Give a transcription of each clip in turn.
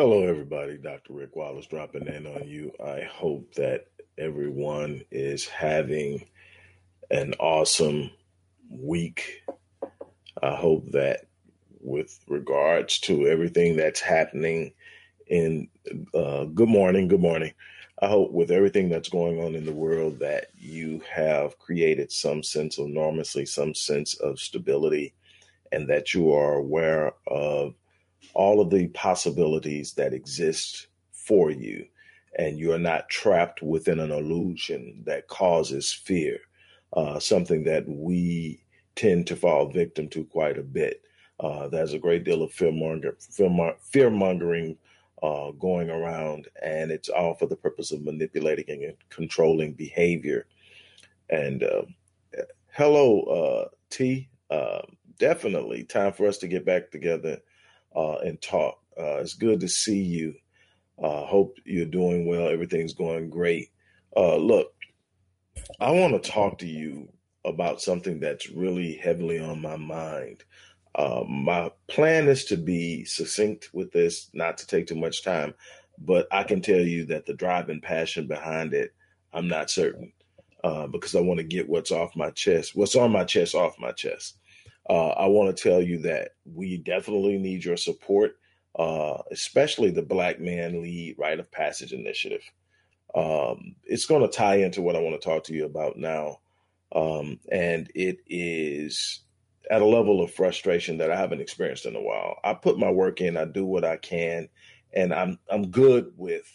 Hello, everybody. Dr. Rick Wallace dropping in on you. I hope that everyone is having an awesome week. I hope that, with regards to everything that's happening in good morning. I hope with everything that's going on in the world that you have created some sense of normalcy, some sense of stability, and that you are aware of all of the possibilities that exist for you, and you're not trapped within an illusion that causes fear, something that we tend to fall victim to quite a bit. There's a great deal of fear mongering going around, and it's all for the purpose of manipulating and controlling behavior. And hello, T. Definitely time for us to get back together and talk. It's good to see you. Hope you're doing well. Everything's going great. Look, I want to talk to you about something that's really heavily on my mind. My plan is to be succinct with this, not to take too much time, but I can tell you that the drive and passion behind it, I'm not certain, because I want to get what's on my chest off my chest. I want to tell you that we definitely need your support, especially the Black Man Lead Rite of Passage Initiative. It's going to tie into what I want to talk to you about now. And it is at a level of frustration that I haven't experienced in a while. I put my work in, I do what I can, and I'm good with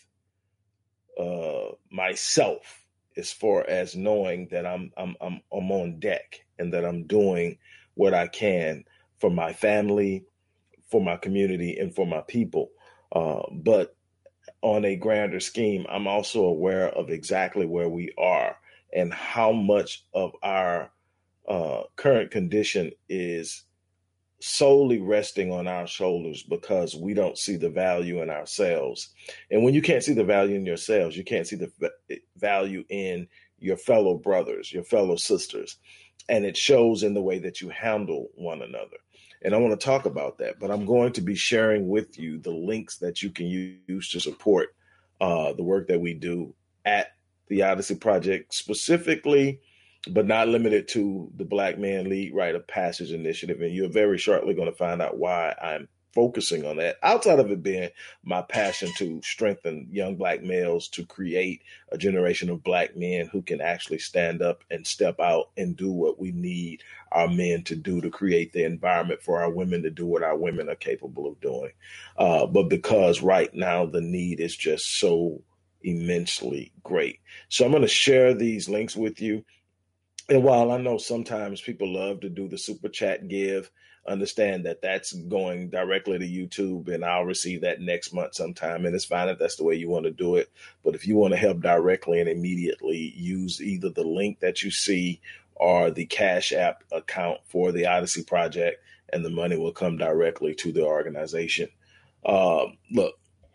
myself as far as knowing that I'm on deck and that I'm doing what I can for my family, for my community, and for my people. But on a grander scheme, I'm also aware of exactly where we are and how much of our current condition is solely resting on our shoulders because we don't see the value in ourselves. And when you can't see the value in yourselves, you can't see the value in your fellow brothers, your fellow sisters. And it shows in the way that you handle one another. And I want to talk about that, but I'm going to be sharing with you the links that you can use to support the work that we do at the Odyssey Project, specifically, but not limited to the Black Man Lead Rite of Passage Initiative. And you're very shortly going to find out why I'm focusing on that, outside of it being my passion to strengthen young Black males to create a generation of Black men who can actually stand up and step out and do what we need our men to do to create the environment for our women to do what our women are capable of doing. But because right now the need is just so immensely great. So I'm going to share these links with you. And while I know sometimes people love to do the super chat give, understand that that's going directly to YouTube, and I'll receive that next month sometime. And it's fine if that's the way you want to do it. But if you want to help directly and immediately, use either the link that you see or the Cash App account for the Odyssey Project, and the money will come directly to the organization. Look,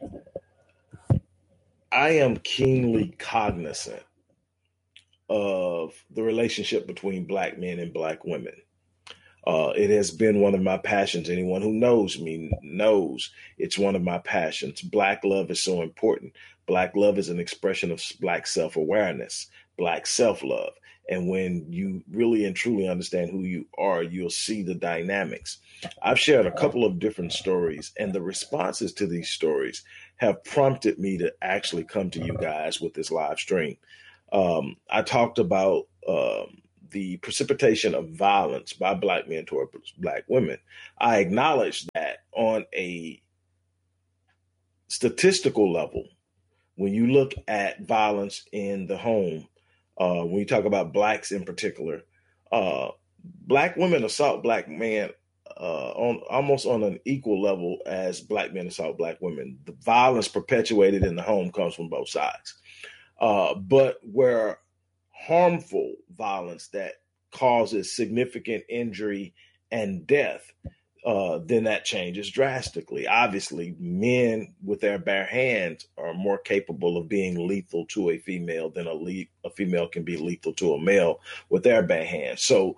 I am keenly cognizant of the relationship between Black men and Black women. It has been one of my passions. Anyone who knows me knows it's one of my passions. Black love is so important. Black love is an expression of Black self-awareness, Black self-love. And when you really and truly understand who you are, you'll see the dynamics. I've shared a couple of different stories, and the responses to these stories have prompted me to actually come to you guys with this live stream. I talked about the precipitation of violence by Black men toward Black women. I acknowledge that on a statistical level, when you look at violence in the home, when you talk about Blacks in particular, Black women assault Black men on almost on an equal level as Black men assault Black women. The violence perpetuated in the home comes from both sides. But where harmful violence that causes significant injury and death, then that changes drastically. Obviously, men with their bare hands are more capable of being lethal to a female than a female can be lethal to a male with their bare hands. So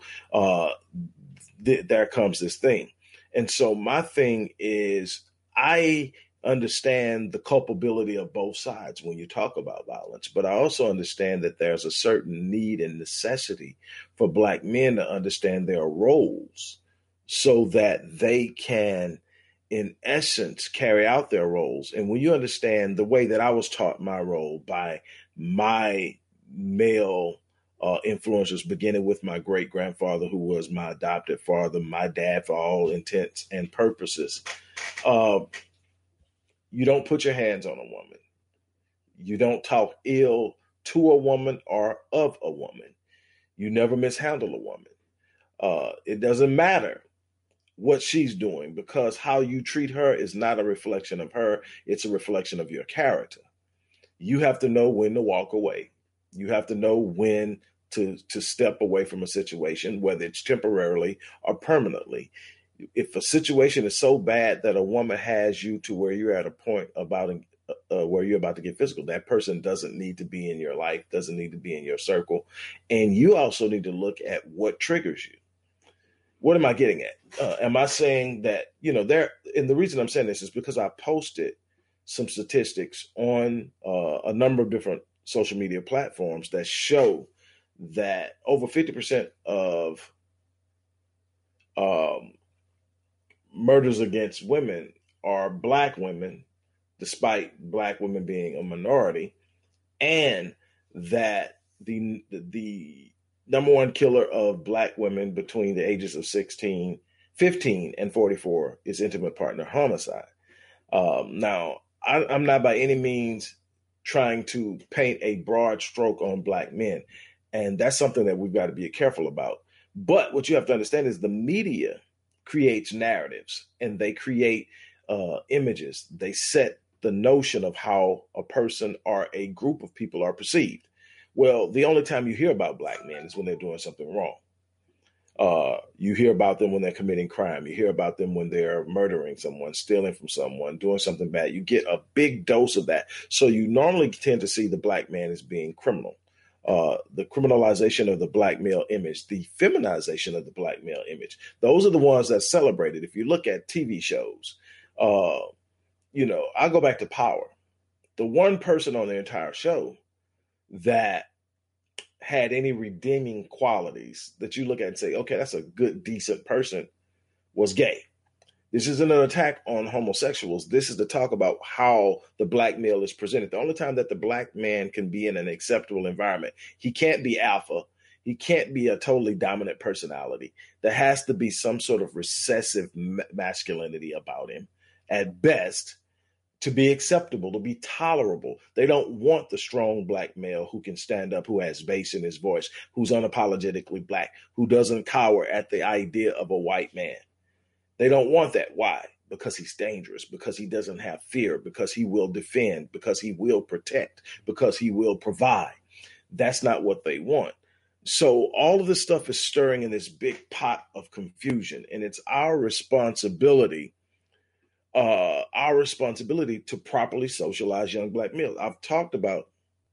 there comes this thing. And so my thing is, I understand the culpability of both sides when you talk about violence, but I also understand that there's a certain need and necessity for Black men to understand their roles so that they can, in essence, carry out their roles. And when you understand the way that I was taught my role by my male influencers, beginning with my great grandfather, who was my adopted father, my dad for all intents and purposes. You don't put your hands on a woman. You don't talk ill to a woman or of a woman. You never mishandle a woman. It doesn't matter what she's doing, because how you treat her is not a reflection of her. It's a reflection of your character. You have to know when to walk away. You have to know when to step away from a situation, whether it's temporarily or permanently. If a situation is so bad that a woman has you to where you're at a point about where you're about to get physical, that person doesn't need to be in your life, doesn't need to be in your circle. And you also need to look at what triggers you. What am I getting at? Am I saying that, and the reason I'm saying this is because I posted some statistics on a number of different social media platforms that show that over 50% of murders against women are Black women, despite Black women being a minority, and that the number one killer of Black women between the ages of 15 and 44 is intimate partner homicide. Now, I'm not by any means trying to paint a broad stroke on Black men, and that's something that we've got to be careful about. But what you have to understand is the media creates narratives, and they create images. They set the notion of how a person or a group of people are perceived. Well, the only time you hear about Black men is when they're doing something wrong. You hear about them when they're committing crime. You hear about them when they're murdering someone, stealing from someone, doing something bad. You get a big dose of that. So you normally tend to see the Black man as being criminal. The criminalization of the Black male image, the feminization of the Black male image. Those are the ones that celebrated. If you look at TV shows, I go back to Power. The one person on the entire show that had any redeeming qualities that you look at and say, okay, that's a good, decent person, was gay. This isn't an attack on homosexuals. This is to talk about how the Black male is presented. The only time that the Black man can be in an acceptable environment, he can't be alpha. He can't be a totally dominant personality. There has to be some sort of recessive masculinity about him at best to be acceptable, to be tolerable. They don't want the strong Black male who can stand up, who has bass in his voice, who's unapologetically Black, who doesn't cower at the idea of a white man. They don't want that. Why? Because he's dangerous, because he doesn't have fear, because he will defend, because he will protect, because he will provide. That's not what they want. So all of this stuff is stirring in this big pot of confusion, and it's our responsibility to properly socialize young Black males. I've talked about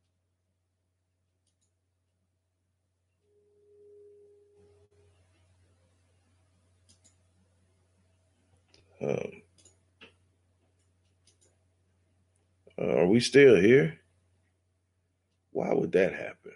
are we still here? Why would that happen?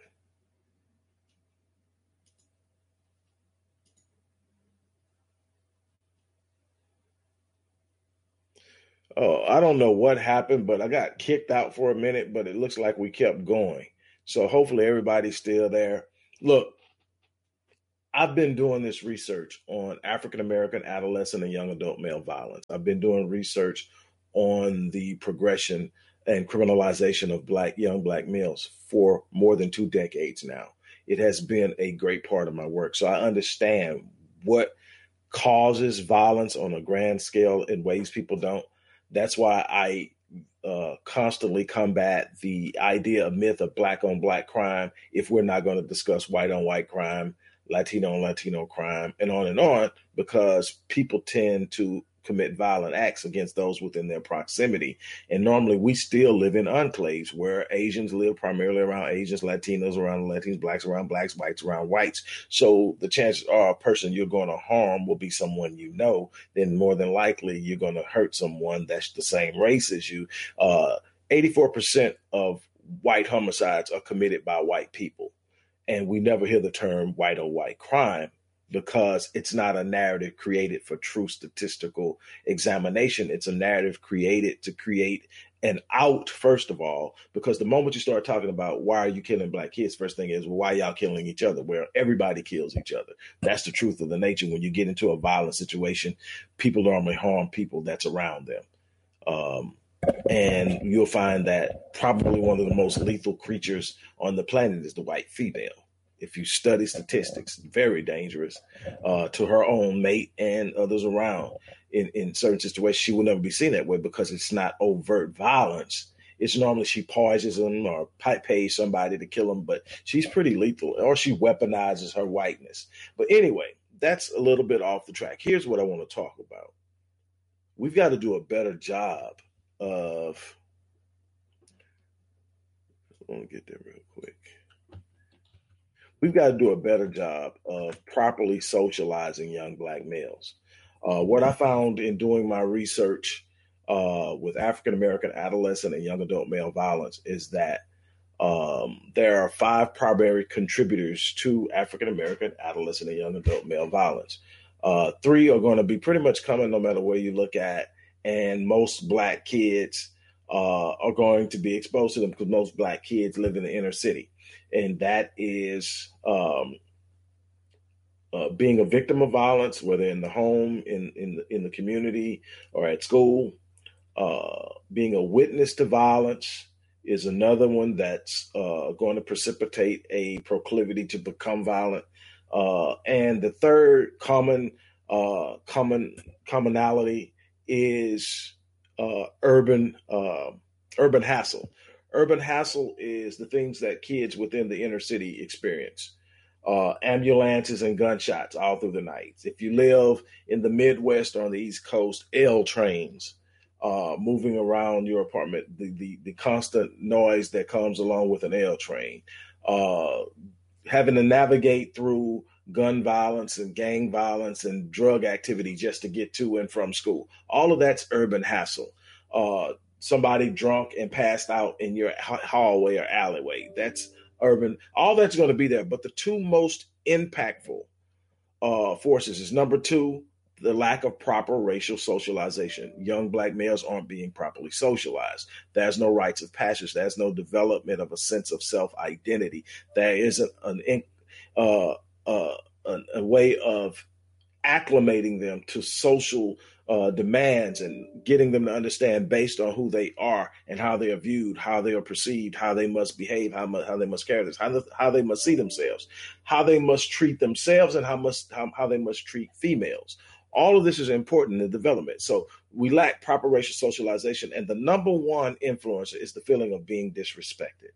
Oh, I don't know what happened, but I got kicked out for a minute, but it looks like we kept going. So hopefully everybody's still there. Look, I've been doing this research on African American adolescent and young adult male violence. I've been doing research on the progression and criminalization of young Black males for more than 2 decades now. It has been a great part of my work. So I understand what causes violence on a grand scale in ways people don't. That's why I constantly combat the idea of myth of Black on Black crime if we're not going to discuss white on white crime, Latino on Latino crime, and on, because people tend to commit violent acts against those within their proximity. And normally we still live in enclaves where Asians live primarily around Asians, Latinos around Latinos, blacks around blacks, whites around whites. So the chances are a person you're going to harm will be someone you know. Then more than likely you're going to hurt someone that's the same race as you. 84% of white homicides are committed by white people. And we never hear the term white on white crime because it's not a narrative created for true statistical examination. It's a narrative created to create an out, first of all, because the moment you start talking about why are you killing black kids, first thing is, well, why y'all killing each other? Well, everybody kills each other. That's the truth of the nature. When you get into a violent situation, people normally harm people that's around them. And you'll find that probably one of the most lethal creatures on the planet is the white female. If you study statistics, very dangerous to her own mate and others around. In certain situations, she will never be seen that way because it's not overt violence. It's normally she poisons them or pays somebody to kill them, but she's pretty lethal, or she weaponizes her whiteness. But anyway, that's a little bit off the track. Here's what I want to talk about. We've got to do a better job of, I want to get there real quick. We've got to do a better job of properly socializing young black males. What I found in doing my research with African-American adolescent and young adult male violence is that there are 5 primary contributors to African-American adolescent and young adult male violence. 3 are going to be pretty much common no matter where you look at, and most black kids are going to be exposed to them because most black kids live in the inner city. And that is being a victim of violence, whether in the home, in the community, or at school. Being a witness to violence is another one that's going to precipitate a proclivity to become violent. And the third commonality is urban hassle. Urban hassle is the things that kids within the inner city experience. Ambulances and gunshots all through the night. If you live in the Midwest or on the East Coast, L trains moving around your apartment, the constant noise that comes along with an L train, having to navigate through gun violence and gang violence and drug activity just to get to and from school. All of that's urban hassle. Somebody drunk and passed out in your hallway or alleyway. That's urban. All that's going to be there. But the 2 most impactful forces is number 2, the lack of proper racial socialization. Young black males aren't being properly socialized. There's no rites of passage. There's no development of a sense of self-identity. There isn't a way of acclimating them to social demands and getting them to understand based on who they are and how they are viewed, how they are perceived, how they must behave, how they must carry this, how they must see themselves, how they must treat themselves, and how they must treat females. All of this is important in development. So we lack proper racial socialization. And the number 1 influencer is the feeling of being disrespected.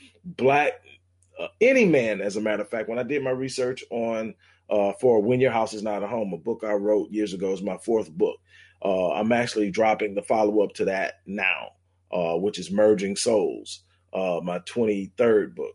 Any man, as a matter of fact, when I did my research on for When Your House Is Not a Home, a book I wrote years ago, is my 4th book. I'm actually dropping the follow-up to that now, which is Merging Souls, my 23rd book.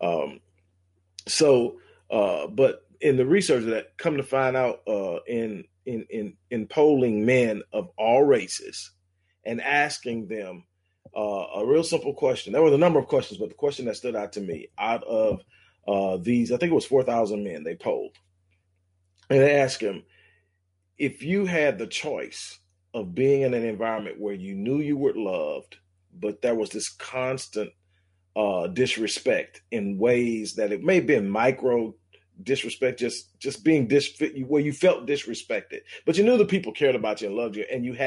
But in the research that come to find out in polling men of all races and asking them a real simple question. There was a number of questions, but the question that stood out to me out of these, I think it was 4,000 men they polled. And they asked them, if you had the choice of being in an environment where you knew you were loved, but there was this constant disrespect in ways that it may have been micro disrespect, just being where you felt disrespected, but you knew the people cared about you and loved you, and you had